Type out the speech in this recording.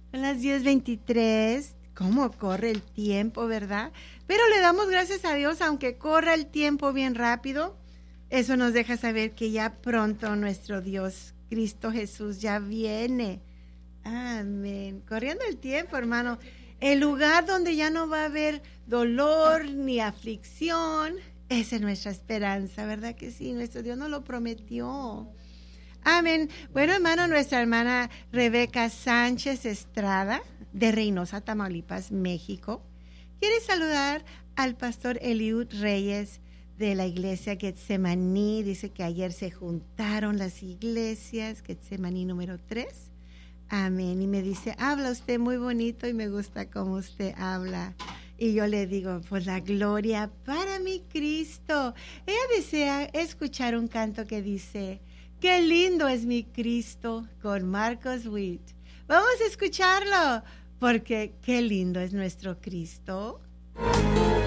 Son las 10:23. ¿Cómo corre el tiempo, verdad? Pero le damos gracias a Dios, aunque corra el tiempo bien rápido. Eso nos deja saber que ya pronto nuestro Dios, Cristo Jesús, ya viene. Amén. Corriendo el tiempo, hermano. El lugar donde ya no va a haber dolor ni aflicción. Esa es nuestra esperanza, ¿verdad que sí? Nuestro Dios nos lo prometió. Amén. Bueno, hermano, nuestra hermana Rebeca Sánchez Estrada, de Reynosa, Tamaulipas, México, quiere saludar al pastor Eliud Reyes de la iglesia Getsemaní. Dice que ayer se juntaron las iglesias, Getsemaní número 3. Amén. Y me dice, habla usted muy bonito y me gusta cómo usted habla. Y yo le digo, pues la gloria para mi Cristo. Ella desea escuchar un canto que dice, qué lindo es mi Cristo, con Marcos Witt. Vamos a escucharlo, porque qué lindo es nuestro Cristo.